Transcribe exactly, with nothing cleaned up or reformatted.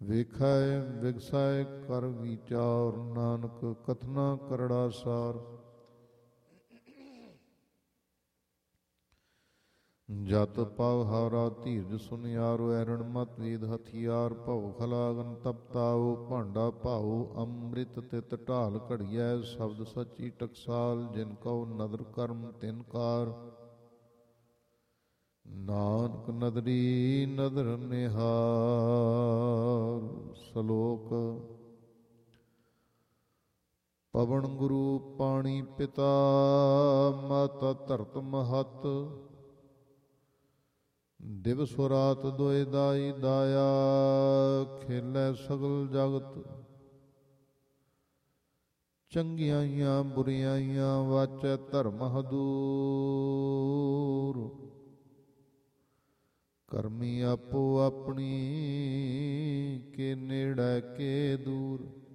ਵੇਖੈ ਵਿਗਸੈ ਕਰ ਵਿਚਾਰ, ਨਾਨਕ ਕਥਨਾ ਕਰੜਾ ਸਾਰ। ਜਤ ਪਵ ਹਾਰਾ ਧੀਰਜ ਸੁਨਿਆਰੋ, ਐਰਣ ਮਤ ਵੇਦ ਹਥਿਆਰ। ਭਉ ਖਲਾਗਨ ਤਪਤਾਓ, ਭਾਂਡਾ ਭਾਉ ਅੰਮ੍ਰਿਤ ਤਿਤ ਢਾਲ। ਘੜੀਐ ਸ਼ਬਦ ਸੱਚੀ ਟਕਸਾਲ, ਜਿਨ ਕਉ ਨਦਰ ਕਰਮ ਤਿਨ ਕਾਰ। ਨਾਨਕ ਨਦਰੀ ਨਦਰ ਨਿਹਾਲ। ਸ਼ਲੋਕ। ਪਵਨ ਗੁਰੂ ਪਾਣੀ ਪਿਤਾ, ਮਾਤਾ ਧਰਤ ਮਹਤ। ਦਿਵਸ ਰਾਤ ਦੋਇ ਦਾਈ ਦਾਇਆ, ਖੇਲੈ ਸਗਲ ਜਗਤ। ਚੰਗਿਆਈਆਂ ਬੁਰਿਆਈਆਂ, ਵਾਚੈ ਧਰਮ ਹਦੂਰ। ਕਰਮੀ ਆਪੋ ਆਪਣੀ, ਕੇ ਨੇੜੈ ਕੇ ਦੂਰ।